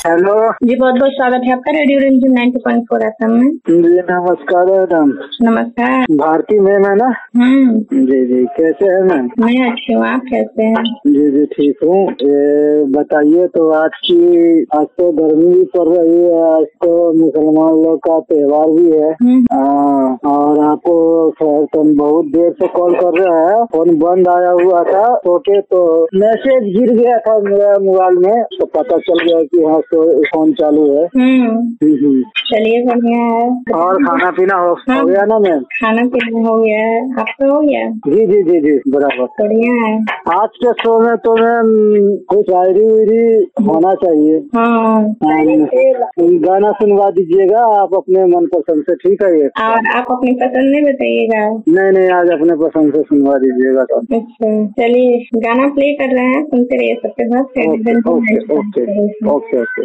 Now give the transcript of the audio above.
Hello जी, बहुत बहुत स्वागत है आपका रेडियो रेंज 90.4 FM में। जी नमस्कार मैडम। नमस्कार। भारती मैम है ना? जी जी, कैसे है मैम? मैं अच्छी हूँ, आप कैसे हैं? जी जी ठीक हूँ। बताइए तो आज तो गर्मी भी पड़ रही है, आज तो मुसलमान लोग का त्योहार भी है। और आपको खैर तो बहुत देर से कॉल कर रहे हैं, फोन बंद आया हुआ था, सोचे तो मैसेज गिर गया था मेरा मोबाइल में, तो पता चल गया कि हाँ तो फोन चालू है। चलिए बढ़िया है। और खाना पीना हो गया ना मैम? खाना पीना हो गया है, आपका हो गया? जी जी जी जी बराबर, बढ़िया है। आज के शो में तो मैम कुछ शायरी वायरी होना चाहिए। गाना सुनवा दीजिएगा आप अपने मन पसंद से, ठीक है ये? और आप अपनी पसंद नहीं बताइएगा? नहीं, आज अपने पसंद से सुनवा दीजिएगा तो। अच्छा चलिए गाना प्ले कर रहे हैं, सुनते रहिए सबके साथ। Okay okay okay okay okay.